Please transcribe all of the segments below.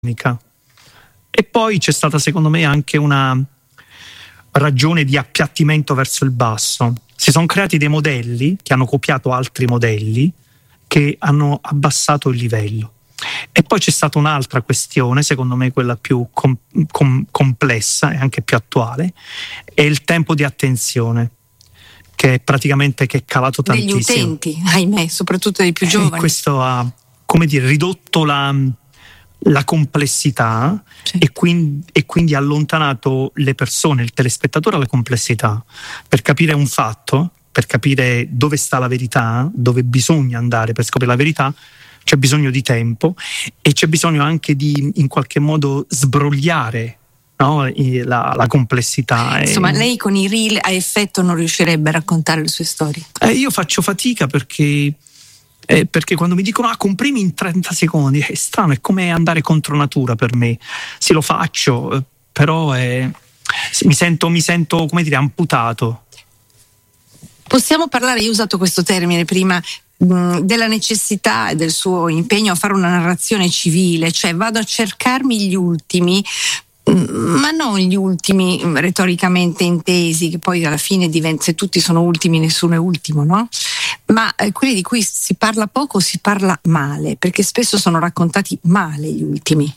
E poi c'è stata secondo me anche una ragione di appiattimento verso il basso. Si sono creati dei modelli che hanno copiato altri modelli che hanno abbassato il livello. E poi c'è stata un'altra questione, secondo me quella più complessa e anche più attuale, è il tempo di attenzione, che è calato tantissimo. Degli utenti, ahimè, soprattutto dei più giovani. Questo ha, ridotto la complessità, sì. e quindi allontanato le persone, il telespettatore alla complessità. Per capire un fatto, per capire dove sta la verità, dove bisogna andare per scoprire la verità, c'è bisogno di tempo e c'è bisogno anche di, in qualche modo, sbrogliare, no? la complessità. Insomma, lei con i reel a effetto non riuscirebbe a raccontare le sue storie? Io faccio fatica perché quando mi dicono comprimi in 30 secondi, è strano, è come andare contro natura per me. Sì, lo faccio, però mi sento come dire amputato. Possiamo parlare, io ho usato questo termine prima, della necessità e del suo impegno a fare una narrazione civile, cioè vado a cercarmi gli ultimi, ma non gli ultimi retoricamente intesi, che poi alla fine se tutti sono ultimi nessuno è ultimo, no? Ma quelli di cui si parla poco, si parla male, perché spesso sono raccontati male gli ultimi.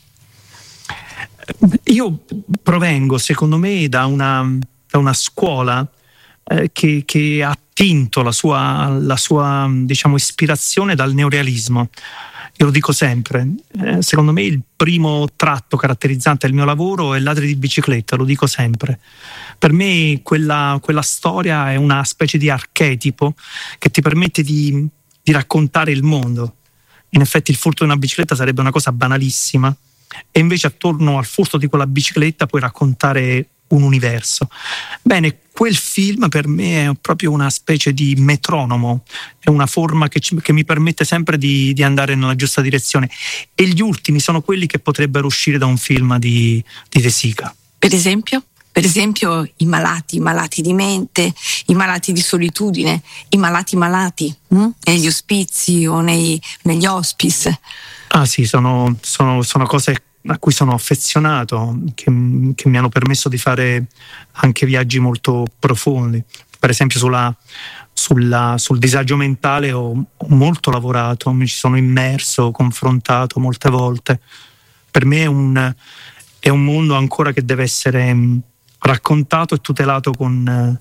Io provengo, secondo me, da una scuola che ha attinto la sua diciamo ispirazione dal neorealismo. Io lo dico sempre, secondo me il primo tratto caratterizzante del mio lavoro è Ladri di bicicletta, lo dico sempre. Per me quella storia è una specie di archetipo che ti permette di raccontare il mondo. In effetti il furto di una bicicletta sarebbe una cosa banalissima, e invece attorno al furto di quella bicicletta puoi raccontare un universo. Bene, quel film per me è proprio una specie di metronomo, è una forma che mi permette sempre di andare nella giusta direzione, e gli ultimi sono quelli che potrebbero uscire da un film di De Sica. Per esempio i malati di mente, i malati di solitudine, i malati negli ospizi o negli hospice. Ah sì, sono cose a cui sono affezionato, che mi hanno permesso di fare anche viaggi molto profondi. Per esempio sul disagio mentale ho molto lavorato, mi ci sono immerso, confrontato molte volte. Per me è un mondo ancora che deve essere raccontato e tutelato con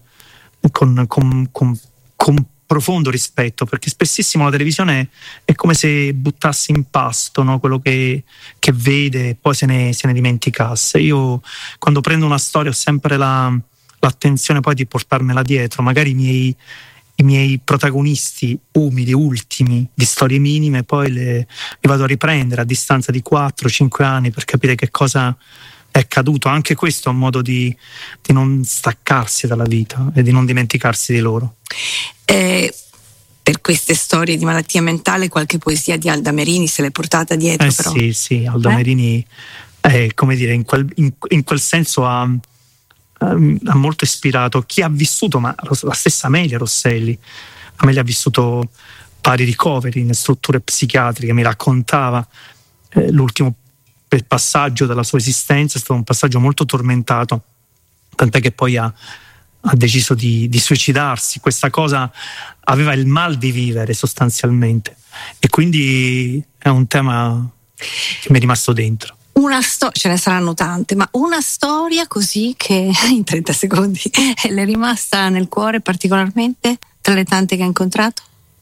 profondo rispetto, perché spessissimo la televisione è come se buttasse in pasto, no? Quello che vede e poi se ne dimenticasse. Io quando prendo una storia ho sempre l'attenzione poi di portarmela dietro, magari i miei protagonisti umili, ultimi, di storie minime, poi li vado a riprendere a distanza di 4-5 anni per capire che cosa è accaduto. Anche questo è un modo di non staccarsi dalla vita e di non dimenticarsi di loro. Per queste storie di malattia mentale qualche poesia di Alda Merini se l'è portata dietro, però. Sì, Alda Merini come dire, in quel senso ha molto ispirato chi ha vissuto, ma la stessa Amelia Rosselli. Amelia ha vissuto vari ricoveri in strutture psichiatriche, mi raccontava l'ultimo passaggio della sua esistenza è stato un passaggio molto tormentato, tant'è che poi ha deciso di suicidarsi. Questa cosa aveva il mal di vivere sostanzialmente, e quindi è un tema che mi è rimasto dentro. Ce ne saranno tante, ma una storia così che in 30 secondi le è rimasta nel cuore particolarmente tra le tante che ha incontrato?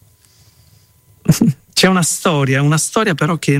C'è una storia però che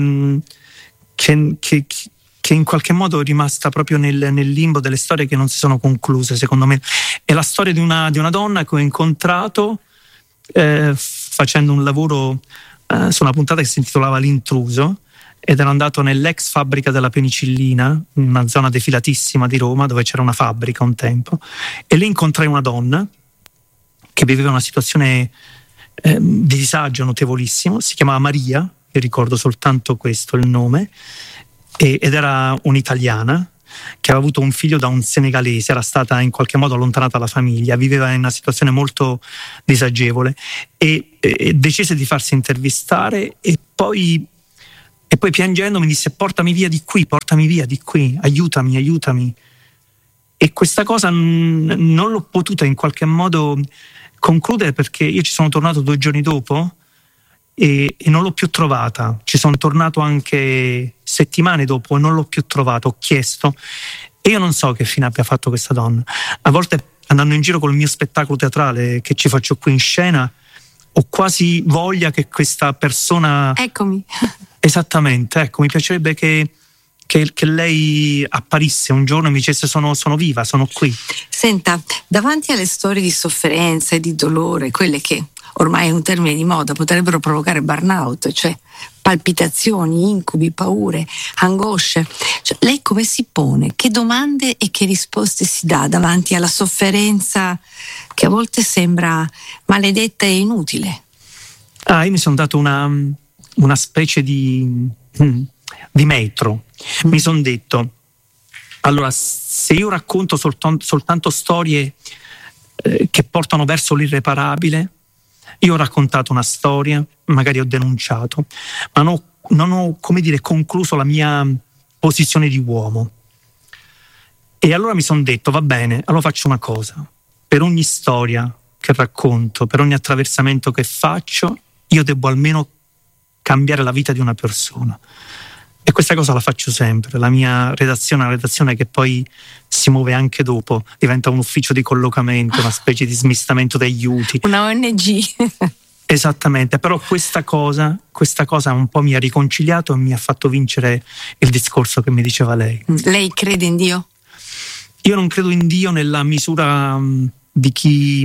in qualche modo è rimasta proprio nel limbo delle storie che non si sono concluse, secondo me. È la storia di una donna che ho incontrato facendo un lavoro su una puntata che si intitolava L'intruso, ed ero andato nell'ex fabbrica della penicillina, una zona defilatissima di Roma dove c'era una fabbrica un tempo, e lì incontrai una donna che viveva una situazione di disagio notevolissimo. Si chiamava Maria, io ricordo soltanto questo, il nome, ed era un'italiana che aveva avuto un figlio da un senegalese, era stata in qualche modo allontanata dalla famiglia, viveva in una situazione molto disagevole e decise di farsi intervistare, e poi E poi piangendo mi disse: portami via di qui, aiutami. E questa cosa non l'ho potuta in qualche modo concludere, perché io ci sono tornato 2 giorni dopo e non l'ho più trovata. Ci sono tornato anche settimane dopo e non l'ho più trovata. Ho chiesto e io non so che fine abbia fatto questa donna. A volte, andando in giro col mio spettacolo teatrale che ci faccio qui in scena, ho quasi voglia che questa persona... Eccomi. Esattamente, ecco, mi piacerebbe che lei apparisse un giorno e mi dicesse: sono viva, sono qui. Senta, davanti alle storie di sofferenza e di dolore, quelle che ormai è un termine di moda, potrebbero provocare burnout, cioè palpitazioni, incubi, paure, angosce, cioè, lei come si pone? Che domande e che risposte si dà davanti alla sofferenza che a volte sembra maledetta e inutile? Io mi sono dato una specie di metro. Mi sono detto: allora, se io racconto soltanto storie che portano verso l'irreparabile, io ho raccontato una storia, magari ho denunciato, ma non ho, come dire, concluso la mia posizione di uomo. E allora mi sono detto: va bene, allora faccio una cosa: per ogni storia che racconto, per ogni attraversamento che faccio, io devo almeno cambiare la vita di una persona. E questa cosa la faccio sempre. La mia redazione è una redazione che poi si muove anche dopo, diventa un ufficio di collocamento, una specie di smistamento degli utili. Una ONG. Esattamente, però questa cosa un po' mi ha riconciliato e mi ha fatto vincere il discorso che mi diceva lei. Lei crede in Dio? Io non credo in Dio nella misura di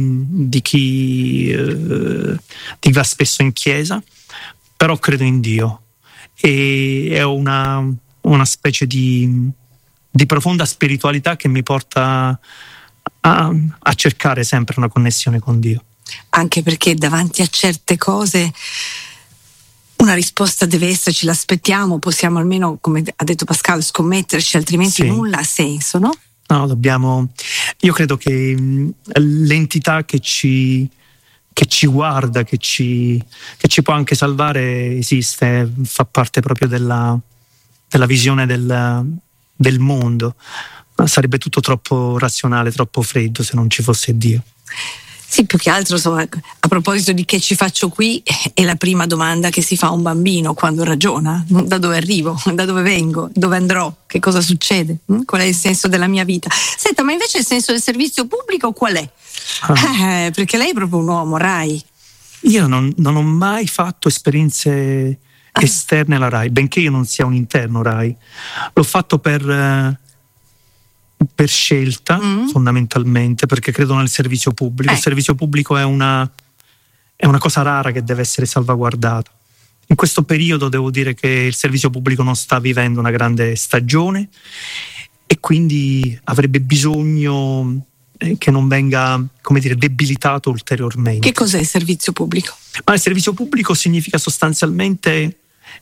chi va spesso in chiesa, però credo in Dio. E è una specie di profonda spiritualità che mi porta a cercare sempre una connessione con Dio. Anche perché davanti a certe cose una risposta deve esserci, l'aspettiamo, possiamo almeno, come ha detto Pascal, scommetterci, altrimenti Sì. Nulla ha senso, no? No, io credo che l'entità che ci guarda, che ci può anche salvare, esiste, fa parte proprio della visione del mondo. Ma sarebbe tutto troppo razionale, troppo freddo se non ci fosse Dio. Sì, più che altro, insomma, a proposito di che ci faccio qui, è la prima domanda che si fa a un bambino quando ragiona: da dove arrivo, da dove vengo, dove andrò, che cosa succede, qual è il senso della mia vita. Senta, ma invece il senso del servizio pubblico qual è? Perché lei è proprio un uomo Rai. Io non ho mai fatto esperienze esterne alla Rai, benché io non sia un interno Rai. L'ho fatto per scelta, fondamentalmente, perché credo nel servizio pubblico. Il servizio pubblico è una cosa rara che deve essere salvaguardata. In questo periodo devo dire che il servizio pubblico non sta vivendo una grande stagione e quindi avrebbe bisogno che non venga, come dire, debilitato ulteriormente. Che cos'è il servizio pubblico? Ma il servizio pubblico significa sostanzialmente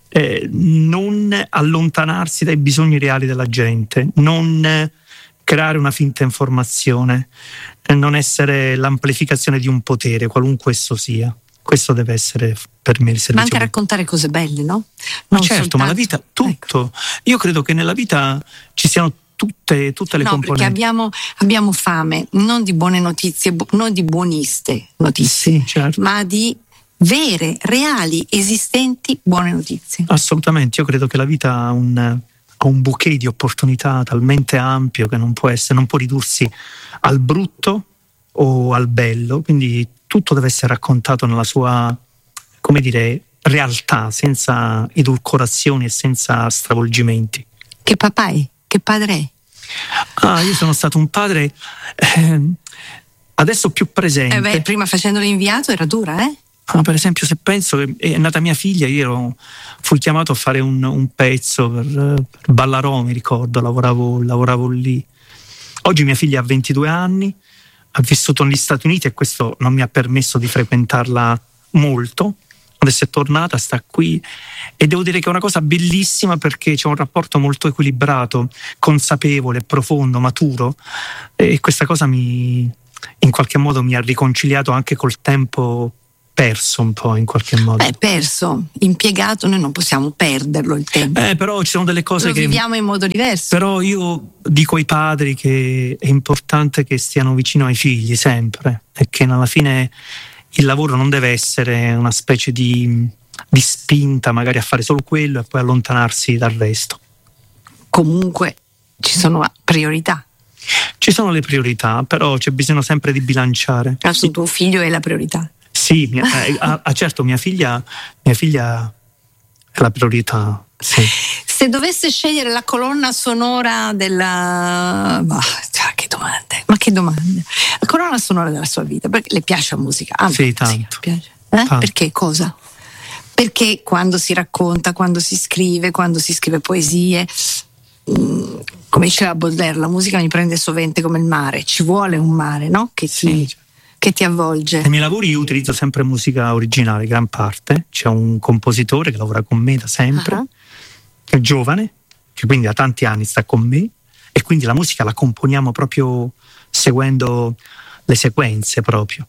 non allontanarsi dai bisogni reali della gente, non creare una finta informazione, non essere l'amplificazione di un potere, qualunque esso sia. Questo deve essere per me il servizio. Ma anche raccontare cose belle, no? Ma certo, ma la vita, tutto. Ecco. Io credo che nella vita ci siano tutte le componenti. Perché abbiamo fame non di buone notizie, non di buoniste notizie, sì, certo, ma di vere, reali, esistenti buone notizie. Assolutamente, io credo che la vita ha un bouquet di opportunità talmente ampio che non può ridursi al brutto o al bello, quindi tutto deve essere raccontato nella sua, come dire, realtà, senza edulcorazioni e senza stravolgimenti. Che papà è? Che padre è? Io sono stato un padre adesso più presente. Prima facendo l'inviato era dura, per esempio, se penso che è nata mia figlia, io fui chiamato a fare un pezzo per Ballarò, mi ricordo, lavoravo lì. Oggi mia figlia ha 22 anni, ha vissuto negli Stati Uniti e questo non mi ha permesso di frequentarla molto. Adesso è tornata, sta qui e devo dire che è una cosa bellissima perché c'è un rapporto molto equilibrato, consapevole, profondo, maturo, e questa cosa in qualche modo mi ha riconciliato anche col tempo perso un po' in qualche modo. Perso, impiegato, noi non possiamo perderlo il tempo. Però ci sono delle cose che viviamo in modo diverso. Però io dico ai padri che è importante che stiano vicino ai figli sempre, e che alla fine il lavoro non deve essere una specie di spinta magari a fare solo quello e poi allontanarsi dal resto. Comunque ci sono priorità. Ci sono le priorità, però c'è bisogno sempre di bilanciare. Sì. Tuo figlio è la priorità. Sì, certo, mia figlia è la priorità. Sì. Se dovesse scegliere la colonna sonora della... che domande. La colonna sonora della sua vita, perché le piace la musica? Sì, tanto. Piace. Tanto. Perché cosa? Perché quando si racconta, quando si scrive poesie, come diceva Baudelaire, la musica mi prende sovente come il mare, ci vuole un mare, no? Che ti avvolge. Nei miei lavori io utilizzo sempre musica originale, gran parte. C'è un compositore che lavora con me da sempre, è giovane, che quindi da tanti anni sta con me, e quindi la musica la componiamo proprio seguendo le sequenze proprio.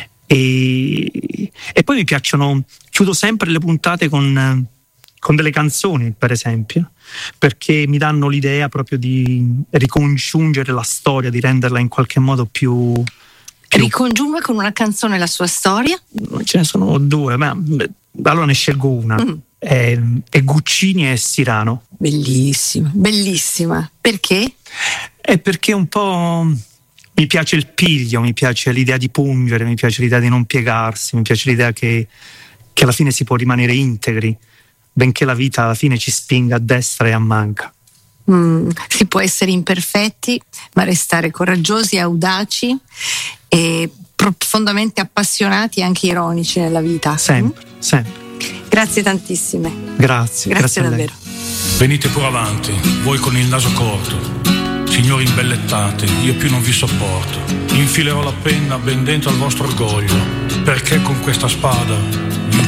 E poi mi piacciono, chiudo sempre le puntate con delle canzoni, per esempio, perché mi danno l'idea proprio di ricongiungere la storia, di renderla in qualche modo più... Ricongiunga con una canzone la sua storia? Ce ne sono due, ma allora ne scelgo una. È Guccini e Cyrano. Bellissima, bellissima. Perché? È perché un po' mi piace il piglio, mi piace l'idea di pungere, mi piace l'idea di non piegarsi, mi piace l'idea che alla fine si può rimanere integri, benché la vita alla fine ci spinga a destra e a manca. Si può essere imperfetti, ma restare coraggiosi, audaci e profondamente appassionati e anche ironici nella vita. Sempre. Grazie tantissime. Grazie davvero. Venite pure avanti, voi con il naso corto, signori imbellettati, io più non vi sopporto. Infilerò la penna ben dentro al vostro orgoglio, perché con questa spada